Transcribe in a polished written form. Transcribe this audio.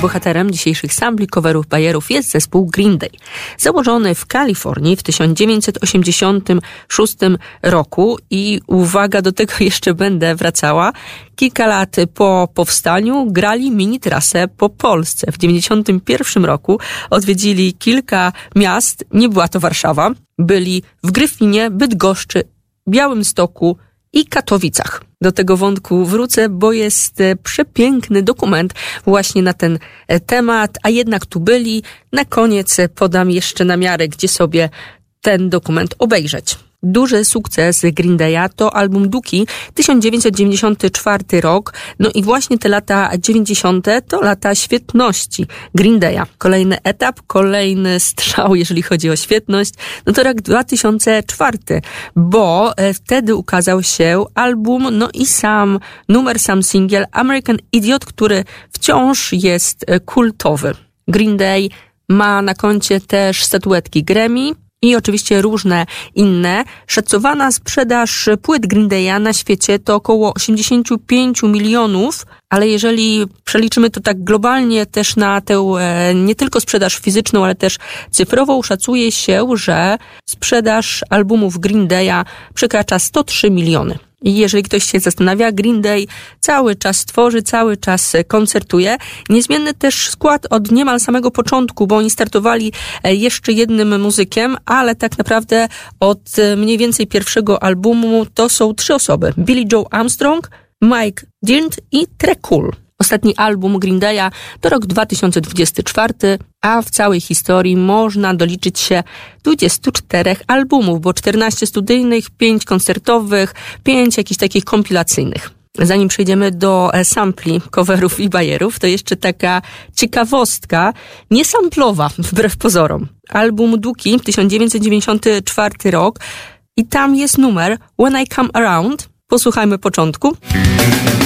Bohaterem dzisiejszych sampli, coverów, bajerów jest zespół Green Day. Założony w Kalifornii w 1986 roku i uwaga, do tego jeszcze będę wracała, kilka lat po powstaniu grali mini-trasę po Polsce. W 1991 roku odwiedzili kilka miast, nie była to Warszawa, byli w Gryfinie, Bydgoszczy, Białymstoku i Katowicach. Do tego wątku wrócę, bo jest przepiękny dokument właśnie na ten temat, a jednak tu byli. Na koniec podam jeszcze namiary, gdzie sobie ten dokument obejrzeć. Duży sukces Green Day'a to album Dookie, 1994 rok, no i właśnie te lata 90. to lata świetności Green Day'a. Kolejny etap, kolejny strzał, jeżeli chodzi o świetność, no to rok 2004, bo wtedy ukazał się album, no i sam singiel American Idiot, który wciąż jest kultowy. Green Day ma na koncie też statuetki Grammy, i oczywiście różne inne. Szacowana sprzedaż płyt Green Day'a na świecie to około 85 milionów, ale jeżeli przeliczymy to tak globalnie też na tę nie tylko sprzedaż fizyczną, ale też cyfrową, szacuje się, że sprzedaż albumów Green Day'a przekracza 103 miliony. I jeżeli ktoś się zastanawia, Green Day cały czas tworzy, cały czas koncertuje. Niezmienny też skład od niemal samego początku, bo oni startowali jeszcze jednym muzykiem, ale tak naprawdę od mniej więcej pierwszego albumu to są 3 osoby. Billie Joe Armstrong, Mike Dirnt i Tré Cool. Ostatni album Green Day'a to rok 2024, a w całej historii można doliczyć się 24 albumów, bo 14 studyjnych, 5 koncertowych, 5 jakichś takich kompilacyjnych. Zanim przejdziemy do sampli, coverów i bajerów, to jeszcze taka ciekawostka, nie samplowa, wbrew pozorom. Album Dookie, 1994 rok i tam jest numer When I Come Around. Posłuchajmy początku.